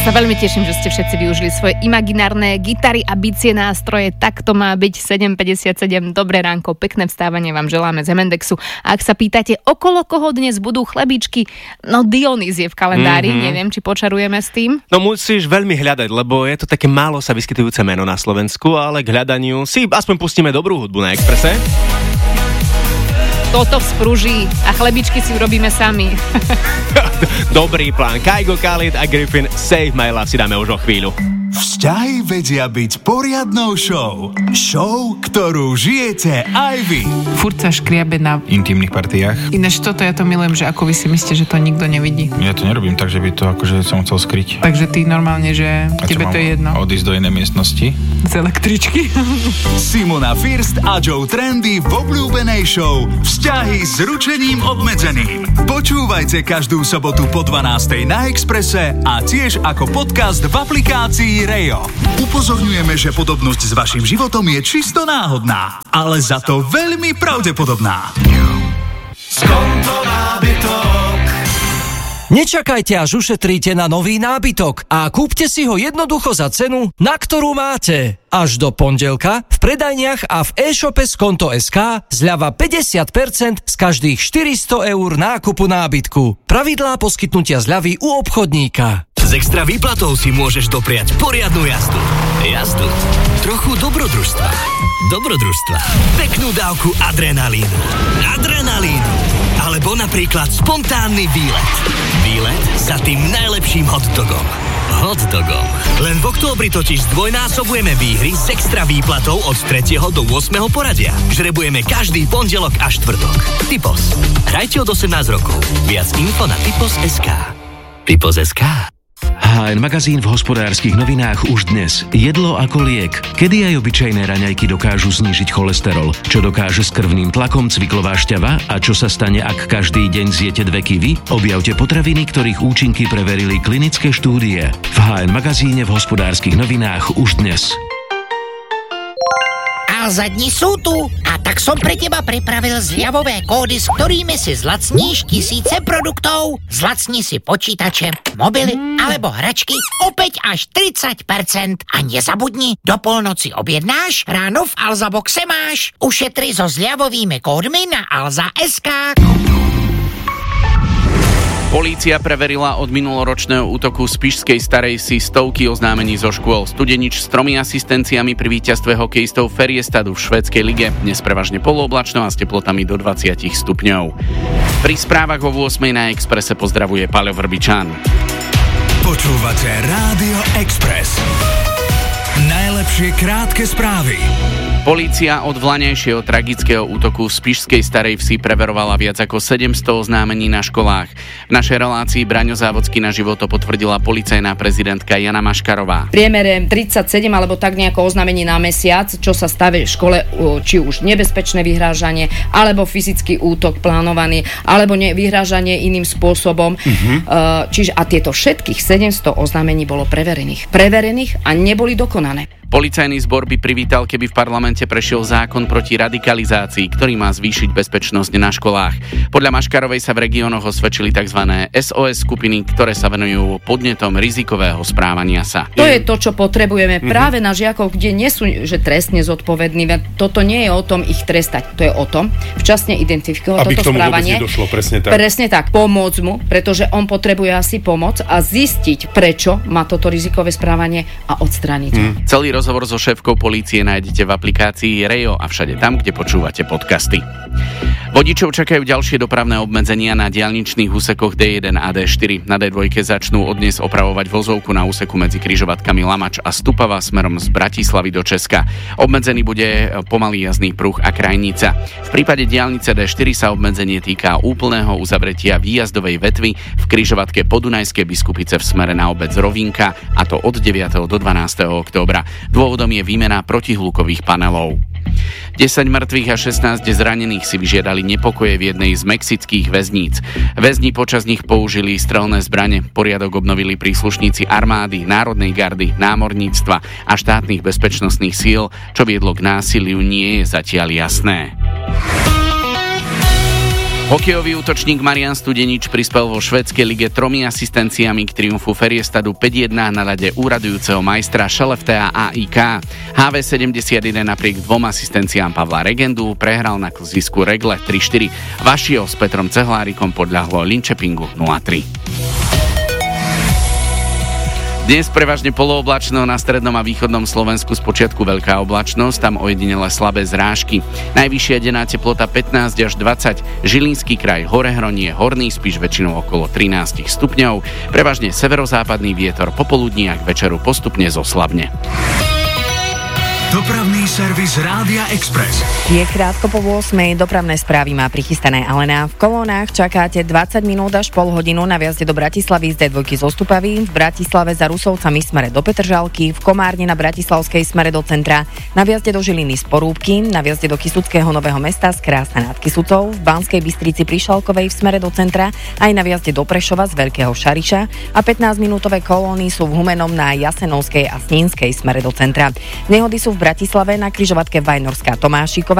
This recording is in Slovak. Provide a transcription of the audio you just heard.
sa veľmi teším, že ste všetci využili svoje imaginárne gitary a bicie nástroje. Tak to má byť 7.57. Dobré ránko, pekné vstávanie vám želáme z Hemendexu. A ak sa pýtate, okolo koho dnes budú chlebičky, no Dionys je v kalendári, neviem, či počarujeme s tým. No musíš veľmi hľadať, lebo je to také málo sa vyskytujúce meno na Slovensku, ale k hľadaniu si aspoň pustíme dobrú hudbu na Expresse. Toto vzpruží a chlebičky si urobíme sami. Dobrý plán. Kygo, Khalid a Griffin Save My Love si dáme už o chvíľu. Vzťahy vedia byť poriadnou show. Show, ktorú žijete aj vy. Furt sa škriabe na intimných partiách. Ináč toto ja to milujem, že ako vy si myslíte, že to nikto nevidí. Ja to nerobím tak, že by to akože som chcel skryť. Takže ty normálne, že tebe to je jedno. Odísť do inej miestnosti. Z električky. Simona First a Joe Trendy v obľúbenej show Vzťahy s ručením obmedzeným. Počúvajte každú sobotu po 12:00 na Expresse a tiež ako podcast v aplikácii Rejo. Upozorňujeme, že podobnosť s vašim životom je čisto náhodná, ale za to veľmi pravdepodobná. Skonto nábytok. Nečakajte, až ušetríte na nový nábytok a kúpte si ho jednoducho za cenu, na ktorú máte. Až do pondelka v predajniach a v e-shope Skonto.sk zľava 50% z každých 400 eur nákupu nábytku. Pravidlá poskytnutia zľavy u obchodníka. S extra výplatou si môžeš dopriať poriadnu jazdu. Jazdu. Trochu dobrodružstva. Dobrodružstva. Peknú dávku adrenalínu. Adrenalínu. Alebo napríklad spontánny výlet. Výlet za tým najlepším hotdogom. Hotdogom. Len v októbri totiž zdvojnásobujeme výhry s extra výplatou od 3. do 8. poradia. Žrebujeme každý pondelok a štvrtok. Tipos. Hrajte od 18 rokov. Viac info na tipos.sk. Tipos.sk. HN Magazín v Hospodárskych novinách už dnes. Jedlo ako liek. Kedy aj obyčajné raňajky dokážu znížiť cholesterol? Čo dokáže s krvným tlakom cviklová šťava? A čo sa stane, ak každý deň zjete 2 kiwi? Objavte potraviny, ktorých účinky preverili klinické štúdie. V HN Magazíne v Hospodárskych novinách už dnes. Alza dni sú tu a tak som pre teba pripravil zľavové kódy, s ktorými si zlacníš tisíce produktov. Zlacni si počítače, mobily alebo hračky opäť až 30%. A nezabudni, do polnoci objednáš, ráno v Alza Boxe máš. Ušetri so zľavovými kódmi na alza.sk. Polícia preverila od minuloročného útoku z Spišskej Starej Si stovky oznámení zo škôl. Studenič s 3 asistenciami pri víťazstve hokejistov Färjestadu v švédskej lige. Dnes prevažne polooblačno a s teplotami do 20 stupňov. Pri správach o 8:00 na Expresse pozdravuje Paľo Vrbičan. Počúvate Rádio Express. Najlepšie krátke správy. Polícia od vlaňajšieho tragického útoku v Spišskej Starej Vsi preverovala viac ako 700 oznámení na školách. V našej relácii Braňo Závodský na živo to potvrdila policajná prezidentka Jana Maškarová. V priemere 37 alebo tak nejako oznámení na mesiac, čo sa stave v škole, či už nebezpečné vyhrážanie, alebo fyzický útok plánovaný, alebo vyhrážanie iným spôsobom. Čiže a tieto všetkých 700 oznámení bolo preverených a neboli dokonané. Policajný zbor by privítal, keby v parlamente prešiel zákon proti radikalizácii, ktorý má zvýšiť bezpečnosť na školách. Podľa Maškarovej sa v regiónoch osvedčili tzv. SOS skupiny, ktoré sa venujú podnetom rizikového správania sa. To je to, čo potrebujeme práve na žiakov, kde nie sú že trestne zodpovední. Toto nie je o tom ich trestať, to je o tom včasne identifikovať aby toto správanie. Aby k tomu vôbec nedošlo, presne tak. Presne tak, pomôcť mu, pretože on potrebuje asi pomoc a zistiť, prečo má toto rizikové správanie a odstrániť ho. Celý rozhovor so šéfkou polície nájdete v aplikácii Rejo a všade tam, kde počúvate podcasty. Vodičov čakajú ďalšie dopravné obmedzenia na diaľničných úsekoch D1 a D4. Na D2 začnú od dnes opravovať vozovku na úseku medzi križovatkami Lamač a Stupava smerom z Bratislavy do Česka. Obmedzený bude pomalý jazdný pruh a krajnica. V prípade diaľnice D4 sa obmedzenie týka úplného uzavretia výjazdovej vetvy v križovatke Podunajskej Biskupice v smere na obec Rovinka, a to od 9. do 12. októbra. Dôvodom je výmena protihlukových panelov. 10 mŕtvych a 16 zranených si vyžiadali nepokoje v jednej z mexických väzníc. Väzni počas nich použili strelné zbrane. Poriadok obnovili príslušníci armády, národnej gardy, námorníctva a štátnych bezpečnostných síl. Čo viedlo k násiliu, nie je zatiaľ jasné. Hokejový útočník Marian Studenič prispel vo švédskej lige 3 asistenciami k triumfu Feriestadu 5-1 na ľade úradujúceho majstra Skellefteå AIK. HV71 napriek 2 asistenciám Pavla Regendu prehral na klzisku Regle 3-4. Vašio s Petrom Cehlárikom podľahlo Linköpingu 0-3. Dnes prevažne polooblačno, na strednom a východnom Slovensku spočiatku veľká oblačnosť, tam ojedinele slabé zrážky. Najvyššia denná teplota 15 až 20, Žilinský kraj, Horehronie, Horný Spiš väčšinou okolo 13 stupňov, prevažne severozápadný vietor popoludní a k večeru postupne zoslabne. Dopravný servis Rádia Express. Je krátko po 8. Dopravné správy má prichystané Alena. V kolónach čakáte 20 minút až pol hodinu na vjazde do Bratislavy z D2 z Ostupavy, v Bratislave za Rusovcami smere do Petržalky, v Komárne na Bratislavskej smere do centra, na vjazde do Žiliny z Porúbky, na vjazde do Kysuckého Nového Mesta z Krásna nad Kysucou, v Banskej Bystrici pri Šalkovej v smere do centra, aj na vjazde do Prešova z Veľkého Šariša a 15-minútové kolóny sú v Humennom na Jasenovskej a Snínskej smere do centra. Nehody sú v Bratislave na križovatke Vajnorská Tomášiková